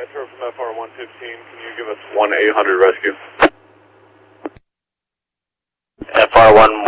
Metro from FR115, can you give us 1-800 rescue? FR1